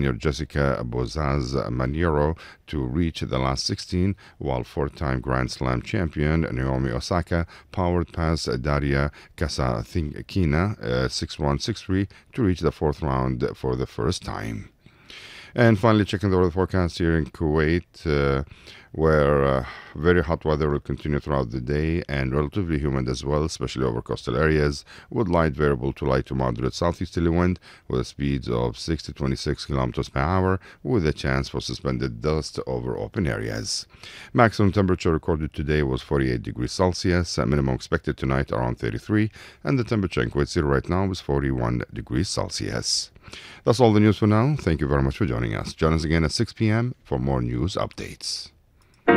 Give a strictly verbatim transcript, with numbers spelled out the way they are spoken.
Spaniard Jessica Bozaz Maniero to reach the last sixteen, while four-time Grand Slam champion Naomi Osaka powered past Daria Kasatkina uh, six one, six three to reach the fourth round for the first time. And finally, checking the weather forecast here in Kuwait, uh, where uh, very hot weather will continue throughout the day and relatively humid as well, especially over coastal areas, with light variable to light to moderate southeasterly wind with speeds of six to twenty-six kilometers per hour, with a chance for suspended dust over open areas. Maximum temperature recorded today was forty-eight degrees Celsius, minimum expected tonight around thirty-three, and the temperature in Kuwait City right now is forty-one degrees Celsius. That's all the news for now. Thank you very much for joining us. Join us again at six p.m. for more news updates.